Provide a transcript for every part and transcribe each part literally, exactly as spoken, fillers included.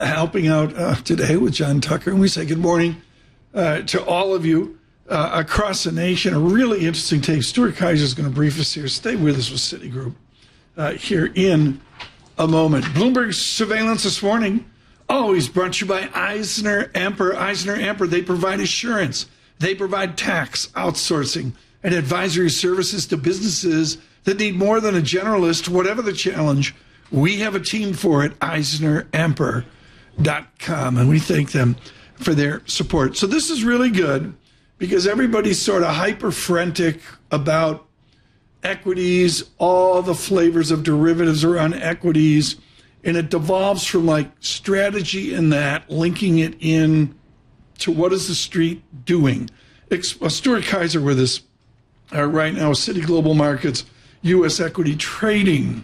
helping out uh, today with John Tucker. And we say good morning uh, to all of you uh, across the nation. A really interesting take. Stuart Kaiser is going to brief us here. Stay with us with Citigroup uh, here in a moment. Bloomberg surveillance this morning, always brought to you by Eisner Amper. Eisner Amper, they provide assurance. They provide tax, outsourcing, and advisory services to businesses that need more than a generalist. Whatever the challenge, we have a team for it, Eisner Amper dot com, and we thank them for their support. So this is really good because everybody's sort of hyper-frantic about equities, all the flavors of derivatives around equities, and it devolves from like strategy in that, linking it in to what is the street doing. Uh, Stuart Kaiser with us uh, right now, Citi Global Markets, U S equity trading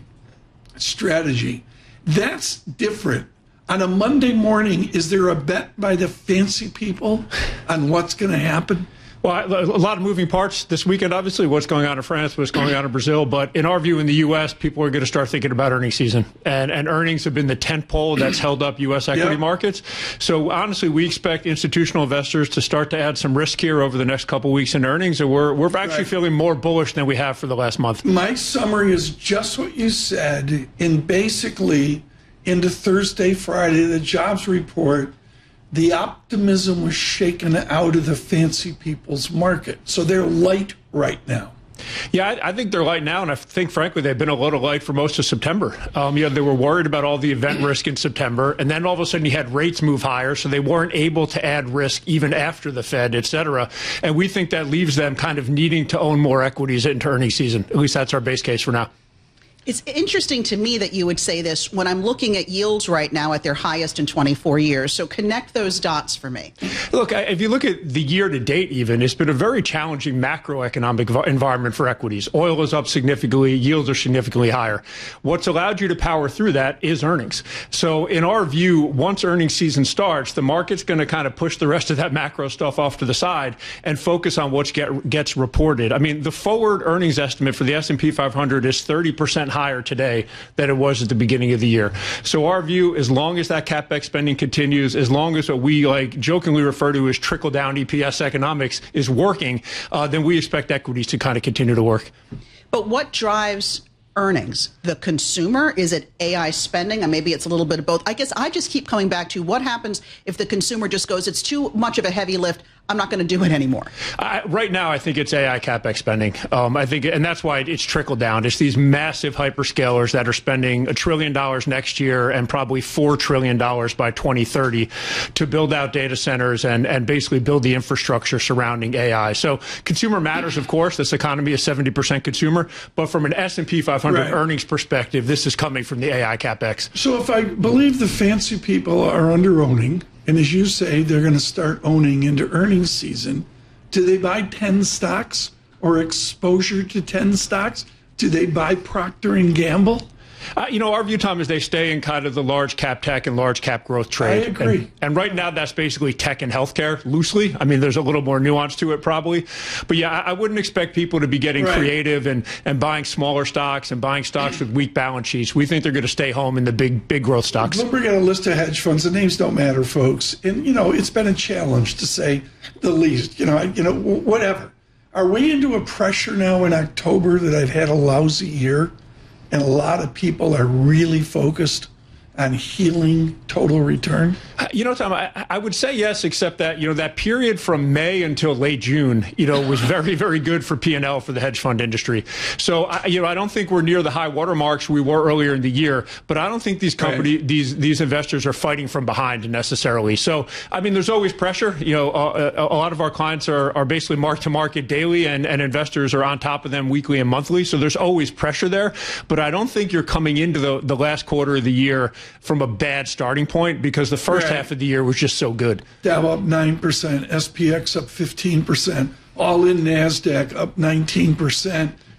strategy. That's different. On a Monday morning, is there a bet by the fancy people on what's going to happen? Well, a lot of moving parts this weekend, obviously, what's going on in France, what's going on in Brazil. But in our view, in the U S, people are going to start thinking about earnings season. And, and earnings have been the tentpole that's held up U S equity yep. markets. So, honestly, we expect institutional investors to start to add some risk here over the next couple of weeks in earnings. And we're, we're actually right. feeling more bullish than we have for the last month. My summary is just what you said. And basically, into Thursday, Friday, the jobs report, the optimism was shaken out of the fancy people's market. So they're light right now. Yeah, I, I think they're light now, and I think, frankly, they've been a little light for most of September. Um, you know, they were worried about all the event risk in September, and then all of a sudden you had rates move higher, so they weren't able to add risk even after the Fed, et cetera. And we think that leaves them kind of needing to own more equities into earnings season. At least that's our base case for now. It's interesting to me that you would say this when I'm looking at yields right now at their highest in twenty-four years. So connect those dots for me. Look, if you look at the year to date even, it's been a very challenging macroeconomic environment for equities. Oil is up significantly. Yields are significantly higher. What's allowed you to power through that is earnings. So in our view, once earnings season starts, the market's going to kind of push the rest of that macro stuff off to the side and focus on what get, gets reported. I mean, the forward earnings estimate for the S and P five hundred is thirty percent higher today than it was at the beginning of the year. So our view, as long as that CapEx spending continues, as long as what we like jokingly refer to as trickle down E P S economics is working, uh, then we expect equities to kind of continue to work. But what drives earnings? The consumer? Is it A I spending? And maybe it's a little bit of both. I guess I just keep coming back to what happens if the consumer just goes, it's too much of a heavy lift, I'm not going to do it anymore. Uh, right now, I think it's A I CapEx spending. Um, I think, and that's why it's trickled down. It's these massive hyperscalers that are spending a trillion dollars next year and probably four trillion dollars by twenty thirty to build out data centers and, and basically build the infrastructure surrounding A I. So consumer matters, of course. This economy is seventy percent consumer. But from an S and P five hundred right. earnings perspective, this is coming from the A I CapEx. So if I believe the fancy people are under-owning, and as you say, they're going to start owning into earnings season, do they buy ten stocks or exposure to ten stocks? Do they buy Procter and Gamble? Uh, you know, our view, Tom, is they stay in kind of the large cap tech and large cap growth trade. I agree. And, and right now, that's basically tech and healthcare loosely. I mean, there's a little more nuance to it probably. But yeah, I, I wouldn't expect people to be getting right. creative and, and buying smaller stocks and buying stocks with weak balance sheets. We think they're going to stay home in the big, big growth stocks. Bloomberg got a list of hedge funds. The names don't matter, folks. And, you know, it's been a challenge to say the least. You know, I, you know, whatever. Are we into a pressure now in October that I've had a lousy year? And a lot of people are really focused on healing total return? You know, Tom, I, I would say yes, except that, you know, that period from May until late June, you know, was very, very good for P and L for the hedge fund industry. So, I, you know, I don't think we're near the high water marks we were earlier in the year, but I don't think these company, right. these these investors are fighting from behind necessarily. So, I mean, there's always pressure. You know, uh, a, a lot of our clients are, are basically mark to market daily, and, and investors are on top of them weekly and monthly. So there's always pressure there. But I don't think you're coming into the, the last quarter of the year from a bad starting point, because the first right. half of the year was just so good. Dow up nine percent, S P X up fifteen percent, all in NASDAQ up nineteen percent,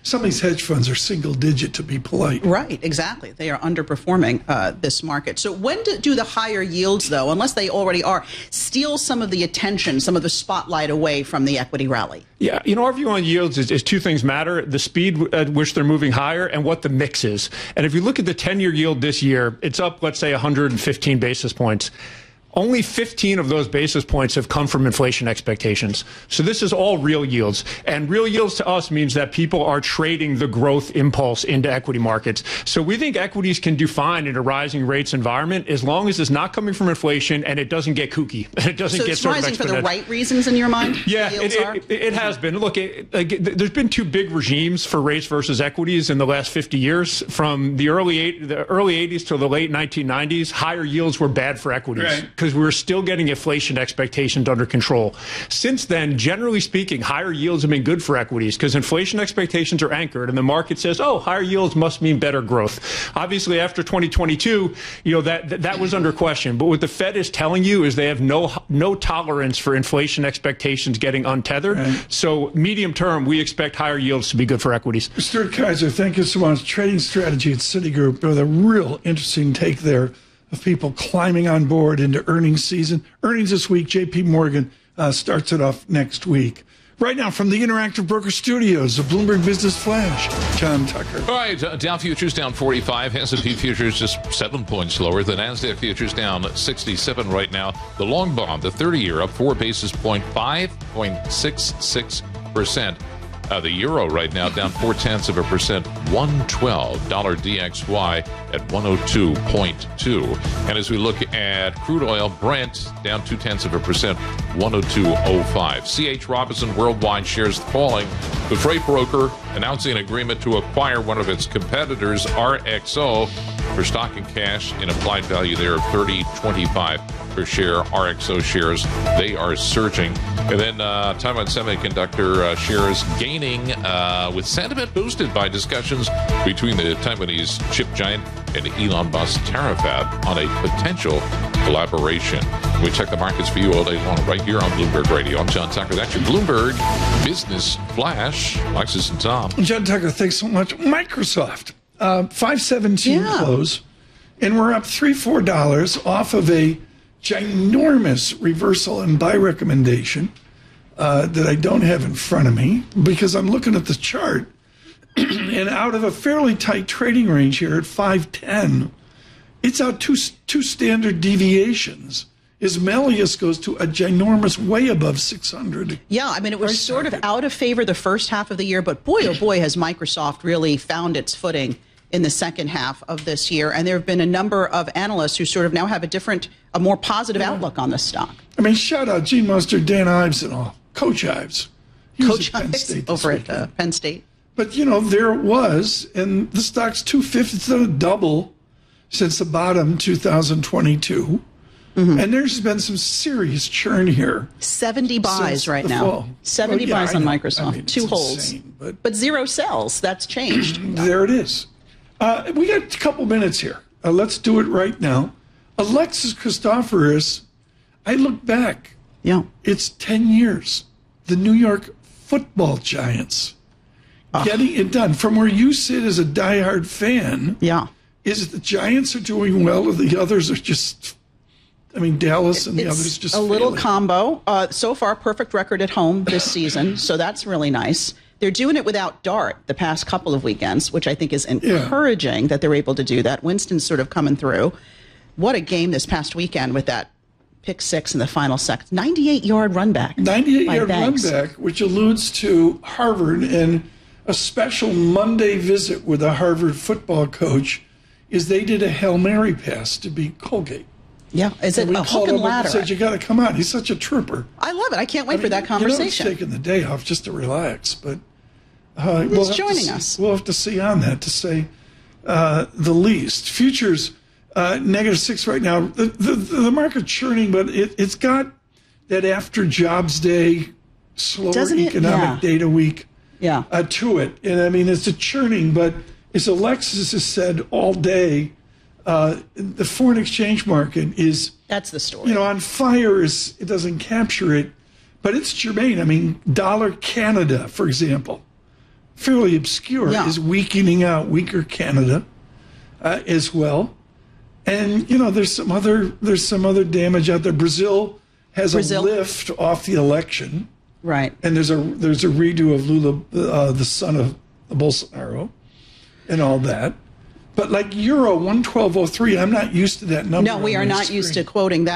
some of these hedge funds are single digit, to be polite. Right, exactly. They are underperforming uh, this market. So when do, do the higher yields, though, unless they already are, steal some of the attention, some of the spotlight away from the equity rally? Yeah, you know, our view on yields is, is two things matter: the speed at which they're moving higher and what the mix is. And if you look at the ten-year yield this year, it's up, let's say, one hundred fifteen basis points. Only fifteen of those basis points have come from inflation expectations. So this is all real yields. And real yields to us means that people are trading the growth impulse into equity markets. So we think equities can do fine in a rising rates environment as long as it's not coming from inflation and it doesn't get kooky. It doesn't so get it's sort of rising for the exponential. right reasons in your mind? Yeah, the it, it, it, it has been. Look, it, like, there's been two big regimes for rates versus equities in the last fifty years. From the early eight, the early eighties to the late nineteen nineties, higher yields were bad for equities because right. we were still getting inflation expectations under control. Since then, generally speaking, higher yields have been good for equities because inflation expectations are anchored and the market says, oh, higher yields must mean better growth. Obviously, after twenty twenty-two, you know, that, that, that was under question. But what the Fed is telling you is they have no, no tolerance for inflation expectations getting untethered. Right. So medium term, we expect higher yields to be good for equities. Stuart Kaiser, thank you so much. Trading strategy at Citigroup with a real interesting take there of people climbing on board into earnings season. Earnings this week, J P Morgan uh, starts it off next week. Right now, from the Interactive Broker Studios, the Bloomberg Business Flash, John Tucker. All right, uh, Dow futures down forty-five, S and P futures just seven points lower. The NASDAQ futures down sixty-seven right now. The long bond, the thirty-year, up four basis point, five point six six percent. Uh, the euro right now down four tenths of a percent, one twelve. Dollar D X Y at one oh two point two. And as we look at crude oil, Brent down two tenths of a percent, one oh two point oh five. C H Robinson Worldwide shares falling. The freight broker announcing an agreement to acquire one of its competitors, R X O, for stock and cash, in applied value there of thirty twenty-five per share. R X O shares, they are surging. And then uh, Taiwan Semiconductor uh, shares gaining uh, with sentiment boosted by discussions between the Taiwanese chip giant and Elon Musk's Terafab on a potential collaboration. We check the markets for you all day long right here on Bloomberg Radio. I'm John Tucker. That's your Bloomberg Business Flash. Alexis and Tom. John Tucker, thanks so much. Microsoft, uh, five seventeen yeah. close, and we're up three dollars, four dollars off of a ginormous reversal and buy recommendation uh, that I don't have in front of me because I'm looking at the chart. And out of a fairly tight trading range here at five ten, it's out two, two standard deviations. Ismelius goes to a ginormous way above six hundred. Yeah, I mean, it was sort of out of favor the first half of the year, but boy, oh boy, has Microsoft really found its footing in the second half of this year. And there have been a number of analysts who sort of now have a different, a more positive yeah. outlook on the stock. I mean, shout out Gene Mustard, Dan Ives, and all. Coach Ives. He Coach was at Penn Ives State over weekend. at uh, Penn State. But, you know, there it was, and the stock's two fifty. It's done a double since the bottom two thousand twenty-two. Mm-hmm. And there's been some serious churn here. seventy buys right now. Fall. seventy well, yeah, buys on know. Microsoft. I mean, Two it's holds. Insane, but, but zero sells. That's changed. There it is. Uh, we got a couple minutes here. Uh, let's do it right now. Alexis Christoforous, I look back. Yeah. It's ten years. The New York Football Giants. Uh, getting it done. From where you sit as a diehard fan, yeah, is the Giants are doing well or the others are just, I mean, Dallas and it's the others just a little failing. combo. Uh, so far, perfect record at home this season, so that's really nice. They're doing it without Dart the past couple of weekends, which I think is encouraging yeah. that they're able to do that. Winston's sort of coming through. What a game this past weekend with that pick six in the final second. ninety-eight yard run back. ninety-eight yard run Banks. back, which alludes to Harvard, and a special Monday visit with a Harvard football coach is they did a Hail Mary pass to beat Colgate. Yeah, is it and a hook and ladder? Said, you got to come on. He's such a trooper. I love it. I can't wait I mean, for that conversation. You know, he's taking the day off just to relax, but uh, he's we'll have joining to see, us. We'll have to see on that, to say uh, the least. Futures uh, negative six right now. The, the, the market churning, but it, it's got that after Jobs Day, slower Doesn't it? economic Yeah. data week Yeah. uh, to it. And I mean, it's a churning, but as Alexis has said all day, uh, the foreign exchange market is, That's the story. you know, on fire. Is it doesn't capture it, but it's germane. I mean, dollar Canada, for example, fairly obscure, Yeah. is weakening out weaker Canada uh, as well. And you know, there's some other there's some other damage out there. Brazil has Brazil. a lift off the election, Right. and there's a there's a redo of Lula, uh, the son of Bolsonaro, and all that. But like Euro one twelve oh three, I'm not used to that number. No, we on are my not used to screen. quoting that.